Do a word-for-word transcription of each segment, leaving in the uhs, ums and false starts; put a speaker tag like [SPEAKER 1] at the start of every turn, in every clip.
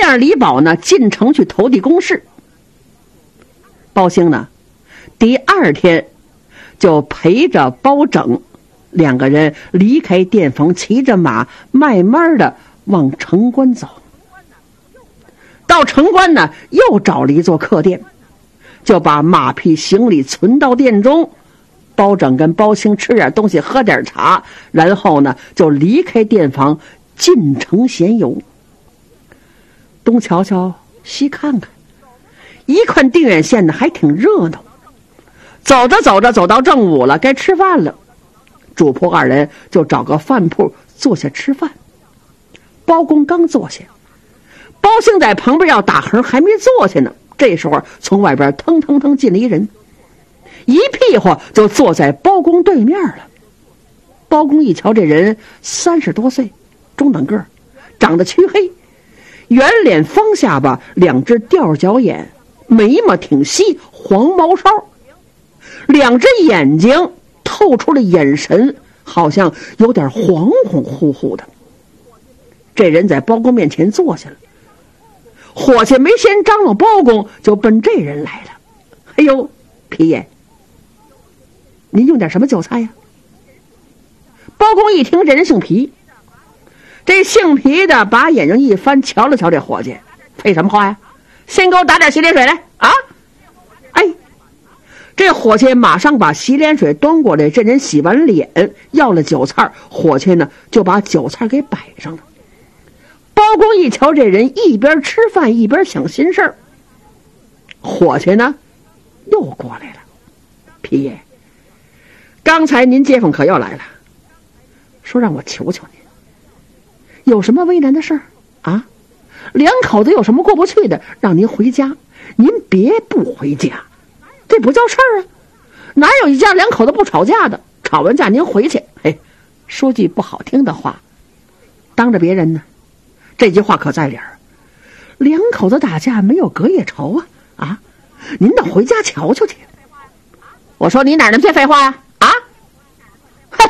[SPEAKER 1] 样，李宝呢进城去投递公事。包兴呢，第二天就陪着包拯两个人离开店房，骑着马慢慢的往城关走。到城关呢，又找了一座客店，就把马匹行李存到店中。包拯跟包兴吃点东西，喝点茶，然后呢就离开店房进城闲游。东瞧瞧西看看，一看定远县呢还挺热闹。走着走着走到正午了，该吃饭了。主仆二人就找个饭铺坐下吃饭。包公刚坐下，包兴在旁边要打横，还没坐下呢。这时候从外边腾腾腾进了一人，一屁股就坐在包公对面了。包公一瞧这人三十多岁，中等个儿，长得黢黑，圆脸方下巴，两只吊脚眼，眉毛挺细，黄毛梢，两只眼睛透出了眼神，好像有点恍恍惚惚的。这人在包公面前坐下了，伙计没先张罗包公，就奔这人来了。哎呦，皮爷，您用点什么酒菜呀？包公一听这人姓皮，这姓皮的把眼睛一翻，瞧了瞧这伙计，废什么话呀？先给我打点洗脸水来啊！哎，这伙计马上把洗脸水端过来，这人洗完脸，要了酒菜，伙计呢就把酒菜给摆上了。包公一瞧这人一边吃饭一边想心事儿，伙计呢又过来了。皮爷，刚才您街坊可又来了，说让我求求您，有什么为难的事儿啊？两口子有什么过不去的，让您回家，您别不回家，这不叫事儿啊！哪有一家两口子不吵架的？吵完架您回去，嘿，说句不好听的话，当着别人呢，这句话可在理儿。两口子打架没有隔夜仇啊啊！您得回家瞧瞧去。我说你哪那么些废话呀？啊！哼！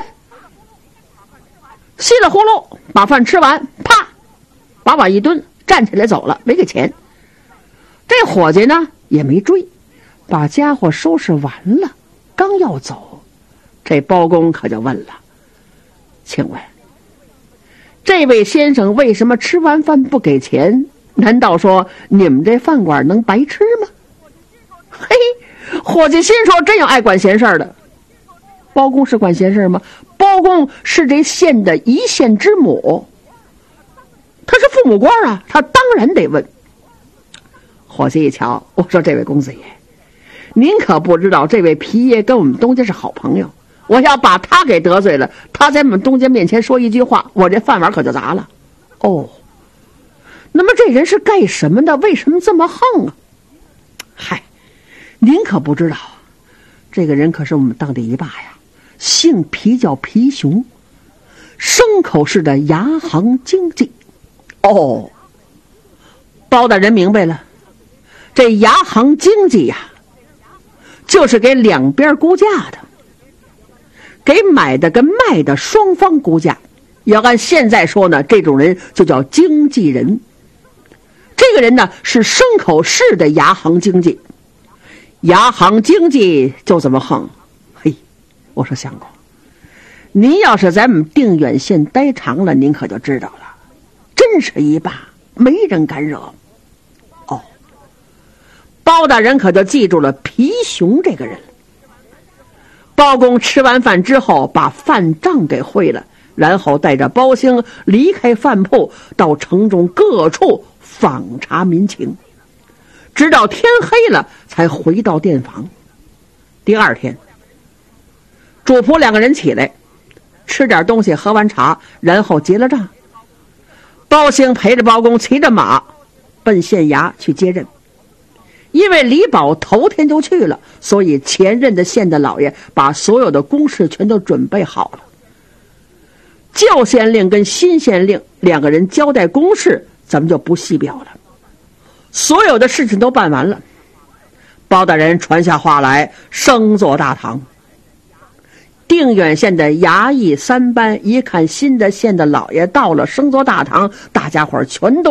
[SPEAKER 1] 稀里呼噜把饭吃完，啪，把碗一蹲，站起来走了，没给钱。这伙计呢也没追，把家伙收拾完了，刚要走，这包公可就问了：请问这位先生为什么吃完饭不给钱？难道说你们这饭馆能白吃吗？嘿，伙计心说真有爱管闲事的。包公是管闲事吗？包公是这县的一县之母，他是父母官啊，他当然得问。伙计一瞧，我说这位公子爷，您可不知道这位皮爷跟我们东家是好朋友，我要把他给得罪了，他在我们东家面前说一句话，我这饭碗可就砸了。哦，那么这人是干什么的？为什么这么横啊？嗨，您可不知道，这个人可是我们当地一霸呀，姓皮叫皮熊，牲口市的牙行经济。哦，包大人明白了，这牙行经济呀，就是给两边估价的，给买的跟卖的双方估价。要按现在说呢，这种人就叫经纪人。这个人呢是牲口市的牙行经济，牙行经济就这么横。嘿，我说相公，您要是在我们定远县待长了，您可就知道了，真是一霸，没人敢惹。哦，包大人可就记住了皮熊这个人。包公吃完饭之后，把饭账给汇了，然后带着包兴离开饭铺，到城中各处访查民情，直到天黑了才回到店房。第二天，主仆两个人起来，吃点东西，喝完茶，然后结了账。包兴陪着包公骑着马奔县衙去接任。因为李宝头天就去了，所以前任的县的老爷把所有的公事全都准备好了。旧县令跟新县令两个人交代公事，咱们就不细表了。所有的事情都办完了，包大人传下话来，升坐大堂。定远县的衙役三班一看新的县的老爷到了，升坐大堂，大家伙全都